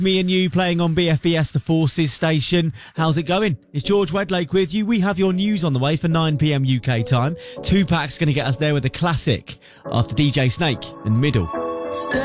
Me and you playing on BFBS, the Forces station. How's it going? It's George Wedlake with you. We have your news on the way for 9 p.m. UK time. Tupac's going to get us there with a classic after DJ Snake and Middle.